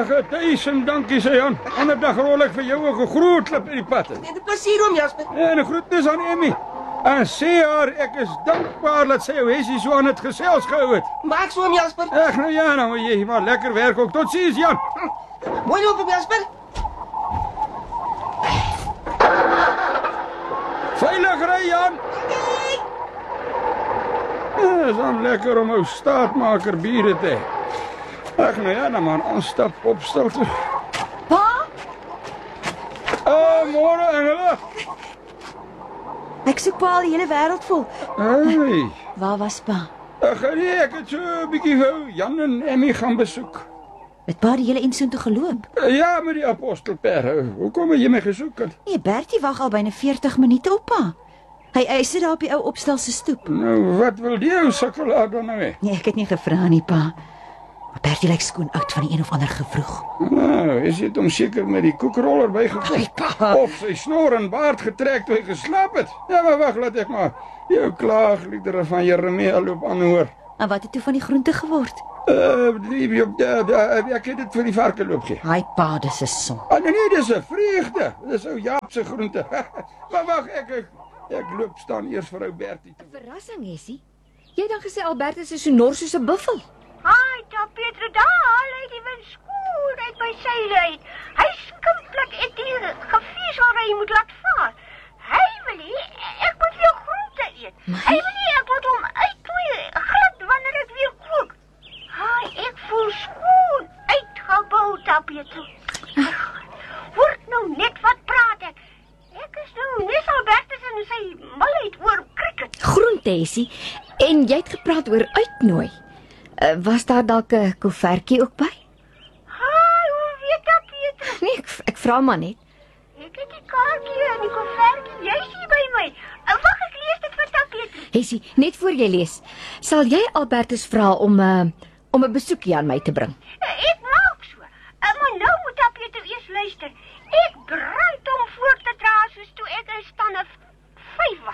Ag, 1000 dankie, sê Jan. Ander dag rol ek vir jou ook 'n groot klip in die pad. Net 'n plesier oom Jasper. En 'n groetnis aan Emmy. En sê haar ek is dankbaar dat sy jou Hessie so aan het gesels gehou het. Maak so oom Jasper. Ag nou ja, nou moet jy maar lekker werk ook. Tot ziens, Jan. Mooi loop oom Jasper. Veilig ry, Jan. Ja, is dan lekker om ou staatmaker biere te hê. Ag nou ja, dan maar aanstap opstel toe. Pa, Môre, Engela. ek soek pa al die hele wêreld vol. Hey. Waar was pa? Ag nee, ek het so 'n bietjie vir Jan en Emmy gaan besoek. Het pa die hele insoen toe geloop? Ja, met die apostelper. Hoekom het jy my gesoek? Nee, Bertie wag al byna 40 minute op pa. Hy sit daar op die ou opstel se stoep. Nou, wat wil die ou sukkelaar dan nou hê? Nee, ek het nie gevra nie, pa. Maar Bertie lyk skoon oud van die een of ander gevroeg. Nou, is dit hom seker met die koekroller bygekom? Ai, pa. Of sy snor en baard getrek toe hy geslaap het? Ja, maar wag, laat ek maar jou klaagliedere van Jeremia loop aanhoor. En wat het toe van die groente geword? Ek het dit vir die varke loop gee. Ai, pa, dis 'n son. Nee, dis 'n vreugde. Dis ou Jaap se groente. Maar wag, ek loop staan eers vir ou Bertie toe. Verrassing, Hessie. Jy het dan gesê Albertus is so nors soos 'n buffel. Haai, daar Pietro, daar lê die wind skoon uit by seile uit. Hy skimplik het die gevies waar hy moet laat vaar. Hy wil nie, ek moet weer groente eet. Hy wil nie, ek moet hom uitknoei, glad wanneer ek weer kook. Haai, ek voel skoon uitgebou, daar Pietro. Word nou net wat praat ek. Ek is nou nes Albertus en sy malheid oor cricket. Groente, Hessie. En jy het gepraat oor uitnooi. Was daar dalk 'n koevertjie ook by? Haai, hoe weet dat, Pietro? Nee, ek vra maar net. Ek het die kaartjie en die koevertjie, jy's hier by my. Wag, ek lees dit vir Pietro. Hessie, net voor jy lees, sal jy Albertus vra om 'n besoekie aan my te bring? Ek maak so. Maar nou moet Pietro eers luister. Ek